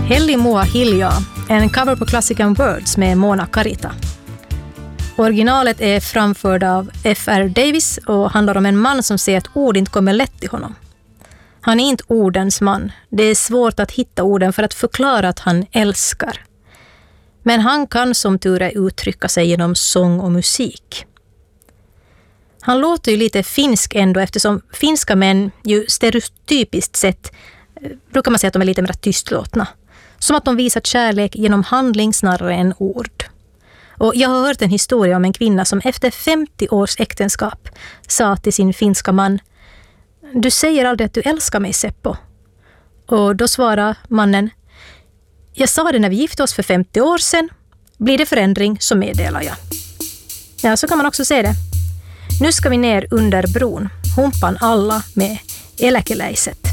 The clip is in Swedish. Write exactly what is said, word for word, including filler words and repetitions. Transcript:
Helli mua hiljaa, en cover på klassikern Words med Mona Karita. Originalet är framförd av F R Davis och handlar om en man som säger att ord inte kommer lätt till honom. Han är inte ordens man. Det är svårt att hitta orden för att förklara att han älskar. Men han kan som tur är uttrycka sig genom sång och musik. Han låter ju lite finsk ändå eftersom finska män ju stereotypiskt sett brukar man säga att de är lite mer tystlåtna. Som att de visar kärlek genom handling snarare än ord. Och jag har hört en historia om en kvinna som efter femtio års äktenskap sa till sin finska man: "Du säger aldrig att du älskar mig, Seppo." Och då svarade mannen: "Jag sa det när vi gifte oss för femtio år sedan. Blir det förändring så meddelar jag." Ja, så kan man också se det. Nu ska vi ner under bron. Humpan alla med eläkeläiset.